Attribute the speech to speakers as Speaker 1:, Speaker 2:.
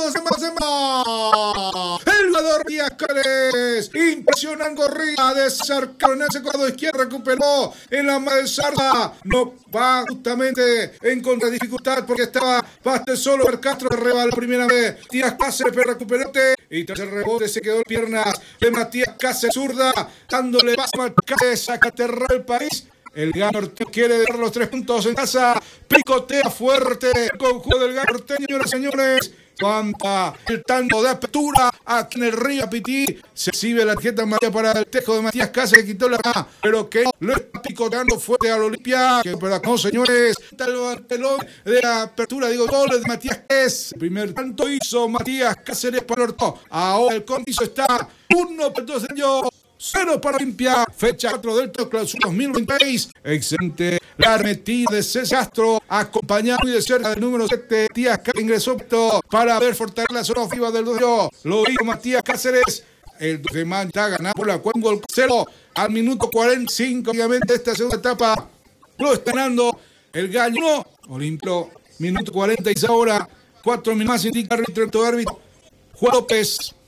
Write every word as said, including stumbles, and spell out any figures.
Speaker 1: más, más, más. El jugador Matías Cáceres. Impresionan Gorrilla de Sarcaro en ese cuadro izquierdo. Recuperó en la mano de Sarza. No va justamente en contra de dificultad porque estaba bastante solo. El Castro reba la primera vez. Matías Cáceres, pero recuperó. Y tras el rebote se quedó en piernas de Matías Cáceres zurda. Dándole paso a Cáceres a aterrar el país. El Gallo Norteño quiere dar los tres puntos en casa. Picotea fuerte el conjunto del Gallo Norteño, señoras y señores. Cuanta el tanto de apertura aquí en el Río Pití. Se exhibe la tarjeta amarilla para el tejo de Matías Cáceres. Quitó la mano, pero que lo está picoteando fuerte al Olimpia. Que pero no, señores, el telón de la apertura, digo, goles de Matías Cáceres. El primer tanto hizo Matías Cáceres para el orto. Ahora el compromiso está uno para dos años. Cero para Olimpia, fecha cuatro del Torneo Clausura dos mil veintiséis. Excelente la metida de César Castro, acompañado muy de cerca del número siete, Matías Cáceres ingresó para ver fortalecer la zona ofensiva del dominio. Lo hizo Matías Cáceres. El doce de mayo está ganado por la cuenta gol cero al minuto cuarenta y cinco. Obviamente esta segunda etapa lo está ganando el Gallo. No, Olimpio, minuto cuarenta y seis ahora. Cuatro minutos más indica el árbitro. Juan López.